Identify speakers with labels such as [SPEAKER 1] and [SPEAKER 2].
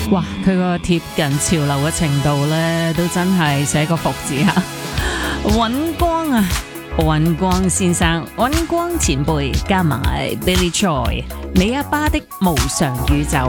[SPEAKER 1] 哇，佢個貼近潮流嘅程度呢，都真係寫個服字啊！尹光啊，尹光先生、尹光前輩加埋 Billy Joy，你阿爸的無常宇宙。